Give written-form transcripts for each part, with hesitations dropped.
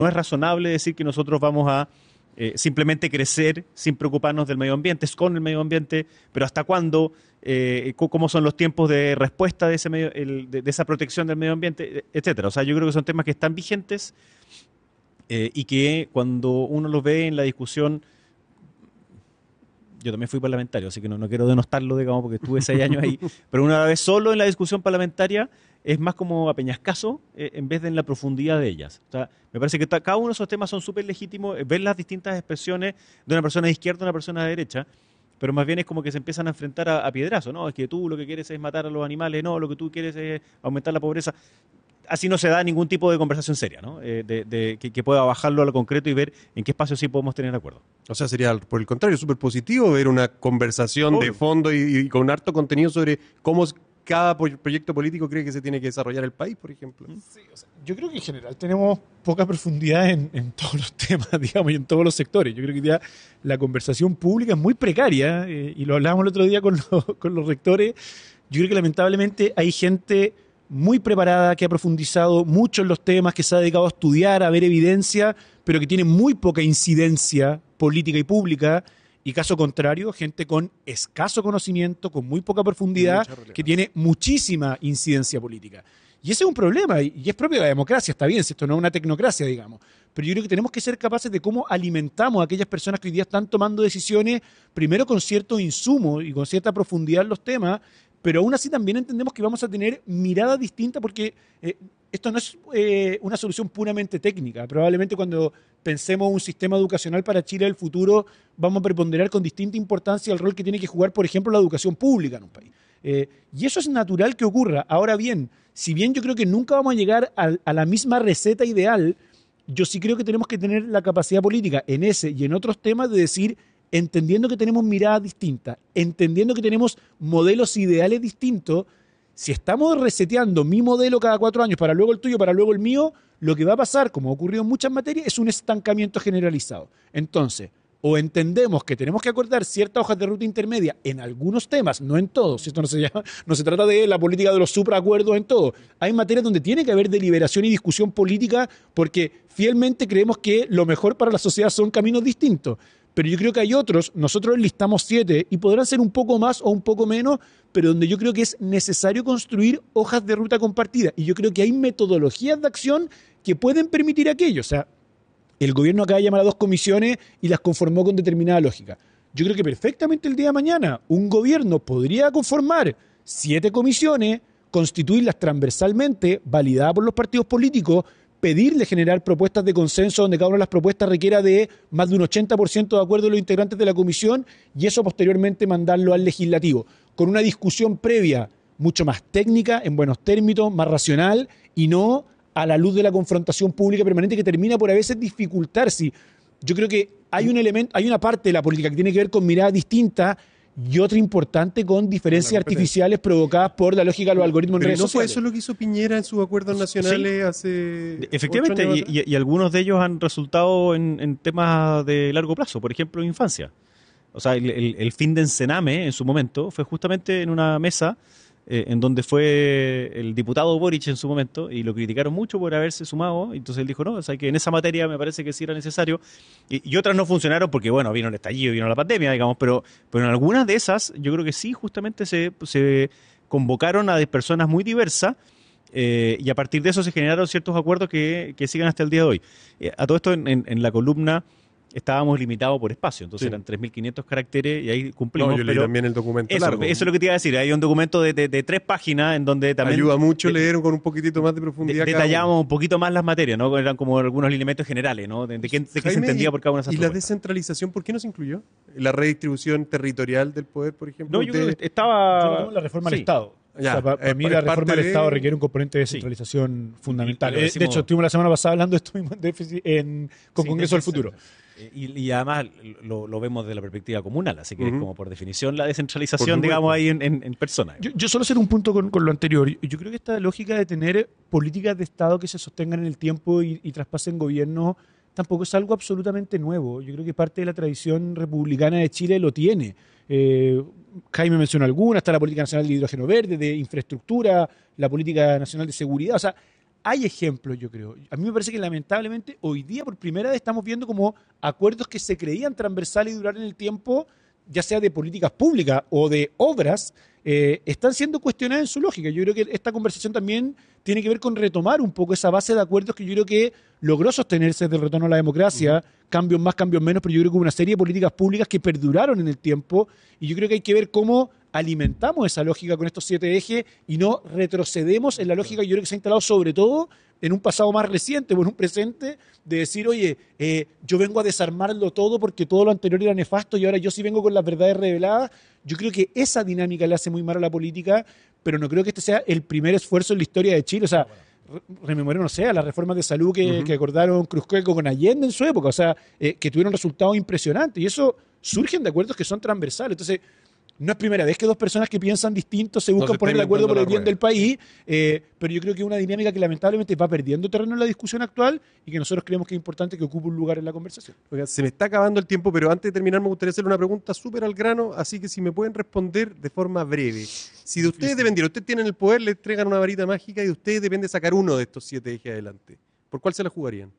No es razonable decir que nosotros vamos a simplemente crecer sin preocuparnos del medio ambiente, es con el medio ambiente, pero ¿hasta cuándo? ¿Cómo son los tiempos de respuesta de, de esa protección del medio ambiente, etcétera? O sea, yo creo que son temas que están vigentes y que cuando uno los ve en la discusión, yo también fui parlamentario, así que no quiero denostarlo, digamos, porque estuve 6 años ahí, pero una vez solo en la discusión parlamentaria es más como a peñascaso en vez de en la profundidad de ellas. O sea, me parece que cada uno de esos temas son súper legítimos, ver las distintas expresiones de una persona de izquierda a una persona de derecha, pero más bien es como que se empiezan a enfrentar a piedrazo, ¿no? Es que tú lo que quieres es matar a los animales, no, lo que tú quieres es aumentar la pobreza. Así no se da ningún tipo de conversación seria, ¿no? Que pueda bajarlo a lo concreto y ver en qué espacio sí podemos tener acuerdo. O sea, sería por el contrario súper positivo ver una conversación de fondo y con harto contenido sobre cómo cada proyecto político cree que se tiene que desarrollar el país, por ejemplo. Sí, o sea, yo creo que en general tenemos poca profundidad en todos los temas, digamos, y en todos los sectores. Yo creo que ya la conversación pública es muy precaria, y lo hablábamos el otro día con los rectores. Yo creo que lamentablemente hay gente muy preparada, que ha profundizado mucho en los temas, que se ha dedicado a estudiar, a ver evidencia, pero que tiene muy poca incidencia política y pública, y caso contrario, gente con escaso conocimiento, con muy poca profundidad, que tiene muchísima incidencia política. Y ese es un problema, y es propio de la democracia, está bien, si esto no es una tecnocracia, digamos. Pero yo creo que tenemos que ser capaces de cómo alimentamos a aquellas personas que hoy día están tomando decisiones, primero con cierto insumo y con cierta profundidad en los temas, pero aún así también entendemos que vamos a tener miradas distintas porque esto no es una solución puramente técnica. Probablemente cuando pensemos un sistema educacional para Chile del futuro, vamos a preponderar con distinta importancia el rol que tiene que jugar, por ejemplo, la educación pública en un país. Y eso es natural que ocurra. Ahora bien, si bien yo creo que nunca vamos a llegar a la misma receta ideal, yo sí creo que tenemos que tener la capacidad política en ese y en otros temas de decir, entendiendo que tenemos miradas distintas, entendiendo que tenemos modelos ideales distintos, si estamos reseteando mi modelo cada 4 años para luego el tuyo, para luego el mío, lo que va a pasar, como ha ocurrido en muchas materias, es un estancamiento generalizado. Entonces, o entendemos que tenemos que acordar ciertas hojas de ruta intermedia en algunos temas, no en todos. Esto no se trata de la política de los supraacuerdos en todo. Hay materias donde tiene que haber deliberación y discusión política porque fielmente creemos que lo mejor para la sociedad son caminos distintos. Pero yo creo que hay otros, nosotros listamos 7 y podrán ser un poco más o un poco menos, pero donde yo creo que es necesario construir hojas de ruta compartidas. Y yo creo que hay metodologías de acción que pueden permitir aquello. O sea, el gobierno acaba de llamar a 2 comisiones y las conformó con determinada lógica. Yo creo que perfectamente el día de mañana un gobierno podría conformar 7 comisiones, constituirlas transversalmente, validadas por los partidos políticos, pedirle generar propuestas de consenso donde cada una de las propuestas requiera de más de un 80% de acuerdo de los integrantes de la comisión y eso posteriormente mandarlo al legislativo, con una discusión previa mucho más técnica, en buenos términos, más racional y no a la luz de la confrontación pública permanente que termina por a veces dificultarse. Yo creo que hay un elemento, hay una parte de la política que tiene que ver con miradas distintas y otra importante con diferencias artificiales provocadas por la lógica de los algoritmos en redes sociales. ¿No fue eso lo que hizo Piñera en sus acuerdos nacionales hace efectivamente, 8 años y algunos de ellos han resultado en temas de largo plazo, por ejemplo, infancia. O sea, el fin de Encename en su momento fue justamente en una mesa en donde fue el diputado Boric en su momento y lo criticaron mucho por haberse sumado, entonces él dijo, no, o sea, que en esa materia me parece que sí era necesario y otras no funcionaron porque, bueno, vino el estallido, vino la pandemia, digamos, pero en algunas de esas yo creo que sí, justamente se convocaron a personas muy diversas y a partir de eso se generaron ciertos acuerdos que siguen hasta el día de hoy. A todo esto en la columna estábamos limitados por espacio, entonces eran 3.500 caracteres y ahí cumplimos. No, yo leí también el documento largo. Eso es lo que te iba a decir, hay un documento de 3 páginas en donde también... Ayuda mucho leer con un poquitito más de profundidad. Detallábamos un poquito más las materias, ¿no? Eran como algunos elementos generales, ¿no? De qué se entendía por cada una de esas propuestas. ¿Y la descentralización por qué no se incluyó? ¿La redistribución territorial del poder, por ejemplo? No, yo creo que estaba... la reforma del Estado. Ya, o sea, para mí la reforma del Estado requiere un componente de descentralización fundamental. De hecho, estuvimos la semana pasada hablando de esto mismo en déficit con Congreso del Futuro. Y además lo vemos desde la perspectiva comunal, así que es como por definición la descentralización, digamos, ahí en persona. Yo solo hacer un punto con lo anterior. Yo creo que esta lógica de tener políticas de Estado que se sostengan en el tiempo y traspasen gobierno tampoco es algo absolutamente nuevo. Yo creo que parte de la tradición republicana de Chile lo tiene. Jaime mencionó alguna, está la política nacional de hidrógeno verde, de infraestructura, la política nacional de seguridad. O sea, hay ejemplos, yo creo. A mí me parece que lamentablemente hoy día por primera vez estamos viendo como acuerdos que se creían transversales y durar en el tiempo, ya sea de políticas públicas o de obras, están siendo cuestionadas en su lógica. Yo creo que esta conversación también tiene que ver con retomar un poco esa base de acuerdos que yo creo que logró sostenerse desde el retorno a la democracia, cambios más, cambios menos, pero yo creo que hubo una serie de políticas públicas que perduraron en el tiempo y yo creo que hay que ver cómo alimentamos esa lógica con estos 7 ejes y no retrocedemos en la lógica que yo creo que se ha instalado sobre todo en un pasado más reciente o en un presente de decir, oye, yo vengo a desarmarlo todo porque todo lo anterior era nefasto y ahora yo sí vengo con las verdades reveladas. Yo creo que esa dinámica le hace muy mal a la política, pero no creo que este sea el primer esfuerzo en la historia de Chile. O sea, rememoremos, no sé, a las reformas de salud que acordaron Cruzcoeco con Allende en su época, o sea, que tuvieron resultados impresionantes y eso surgen de acuerdos que son transversales. Entonces, no es primera vez que dos personas que piensan distinto se buscan poner de acuerdo por el bien del país, pero yo creo que es una dinámica que lamentablemente va perdiendo terreno en la discusión actual y que nosotros creemos que es importante que ocupe un lugar en la conversación. Oiga, se me está acabando el tiempo, pero antes de terminar me gustaría hacerle una pregunta súper al grano, así que si me pueden responder de forma breve. Si de ustedes dependiera, ustedes tienen el poder, le entregan una varita mágica y de ustedes depende sacar uno de estos 7 ejes adelante, ¿por cuál se la jugarían?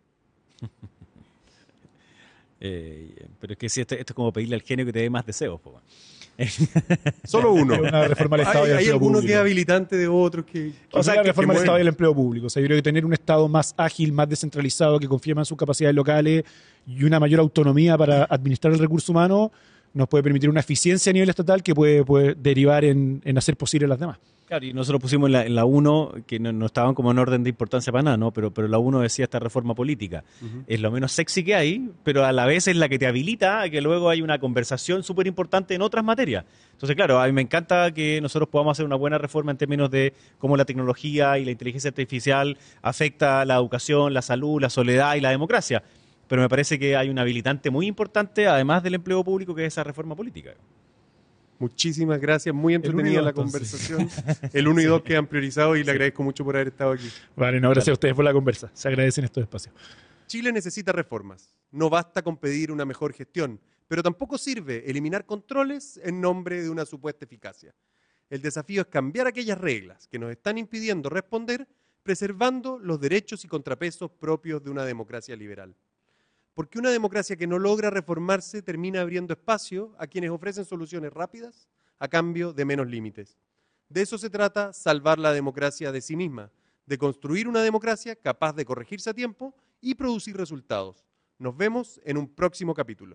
Pero es que si esto es como pedirle al genio que te dé más deseos, po. Solo uno. Una reforma al Estado y al ¿Hay empleo alguno público. que es habilitante de otros que... O sea, la reforma del Estado y el empleo público. O sea, yo creo que tener un Estado más ágil, más descentralizado, que confíe más en sus capacidades locales y una mayor autonomía para administrar el recurso humano nos puede permitir una eficiencia a nivel estatal que puede derivar en hacer posible las demás. Claro, y nosotros pusimos en la 1, que no estaban como en orden de importancia para nada, ¿no? Pero la 1 decía esta reforma política. Es lo menos sexy que hay, pero a la vez es la que te habilita a que luego hay una conversación súper importante en otras materias. Entonces, claro, a mí me encanta que nosotros podamos hacer una buena reforma en términos de cómo la tecnología y la inteligencia artificial afecta la educación, la salud, la soledad y la democracia. Pero me parece que hay un habilitante muy importante, además del empleo público, que es esa reforma política. Muchísimas gracias, muy entretenida la conversación. El 1 y 2 quedan priorizados y le agradezco mucho por haber estado aquí. Vale, no, gracias a ustedes por la conversa. Se agradecen estos espacios. Chile necesita reformas. No basta con pedir una mejor gestión, pero tampoco sirve eliminar controles en nombre de una supuesta eficacia. El desafío es cambiar aquellas reglas que nos están impidiendo responder, preservando los derechos y contrapesos propios de una democracia liberal. Porque una democracia que no logra reformarse termina abriendo espacio a quienes ofrecen soluciones rápidas a cambio de menos límites. De eso se trata salvar la democracia de sí misma, de construir una democracia capaz de corregirse a tiempo y producir resultados. Nos vemos en un próximo capítulo.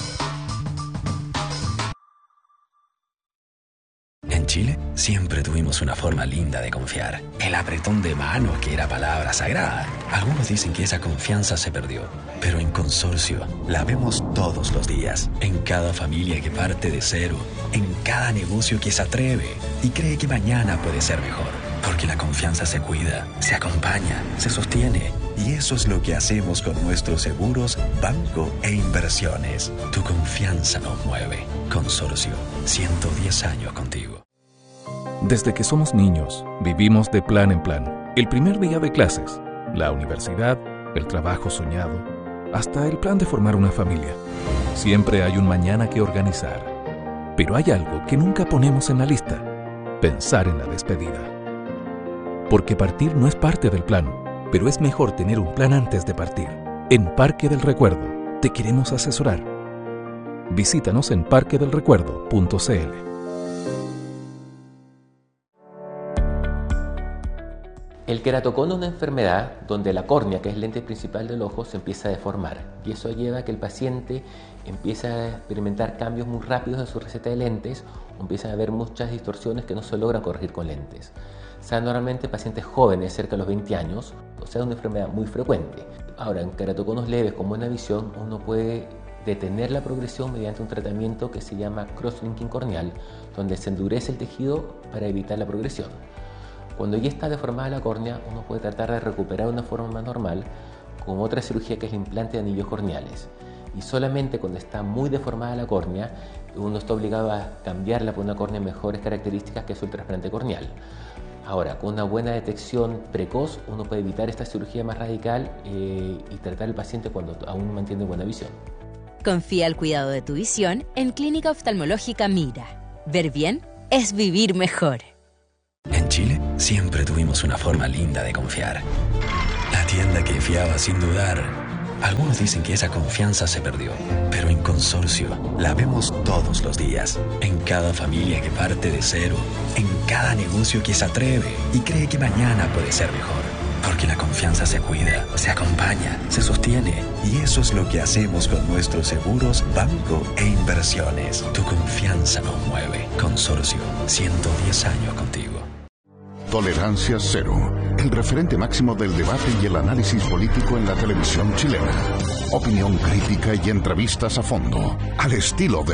En Chile siempre tuvimos una forma linda de confiar. El apretón de manos, que era palabra sagrada. Algunos dicen que esa confianza se perdió, pero en Consorcio la vemos todos los días. En cada familia que parte de cero, en cada negocio que se atreve y cree que mañana puede ser mejor. Porque la confianza se cuida, se acompaña, se sostiene. Y eso es lo que hacemos con nuestros seguros, banco e inversiones. Tu confianza nos mueve. Consorcio, 110 años contigo. Desde que somos niños, vivimos de plan en plan. El primer día de clases, la universidad, el trabajo soñado, hasta el plan de formar una familia. Siempre hay un mañana que organizar. Pero hay algo que nunca ponemos en la lista: pensar en la despedida. Porque partir no es parte del plan, pero es mejor tener un plan antes de partir. En Parque del Recuerdo te queremos asesorar. Visítanos en parquedelrecuerdo.cl. El queratocono es una enfermedad donde la córnea, que es el lente principal del ojo, se empieza a deformar y eso lleva a que el paciente empiece a experimentar cambios muy rápidos en su receta de lentes o empiezan a haber muchas distorsiones que no se logran corregir con lentes. Sean normalmente pacientes jóvenes, cerca de los 20 años, o sea, es una enfermedad muy frecuente. Ahora, en queratoconos leves con buena visión, uno puede detener la progresión mediante un tratamiento que se llama cross-linking corneal, donde se endurece el tejido para evitar la progresión. Cuando ya está deformada la córnea, uno puede tratar de recuperar una forma más normal con otra cirugía que es el implante de anillos corneales. Y solamente cuando está muy deformada la córnea, uno está obligado a cambiarla por una córnea de mejores características, que es el trasplante corneal. Ahora, con una buena detección precoz, uno puede evitar esta cirugía más radical y tratar al paciente cuando aún mantiene buena visión. Confía el cuidado de tu visión en Clínica Oftalmológica Mira. Ver bien es vivir mejor. En Chile siempre tuvimos una forma linda de confiar. tienda que fiaba sin dudar. Algunos dicen que esa confianza se perdió, pero en Consorcio la vemos todos los días. En cada familia que parte de cero, en cada negocio que se atreve y cree que mañana puede ser mejor. Porque la confianza se cuida, se acompaña, se sostiene. Y eso es lo que hacemos con nuestros seguros, banco e inversiones. Tu confianza nos mueve. Consorcio, 110 años contigo. Tolerancia Cero, el referente máximo del debate y el análisis político en la televisión chilena. Opinión crítica y entrevistas a fondo, al estilo de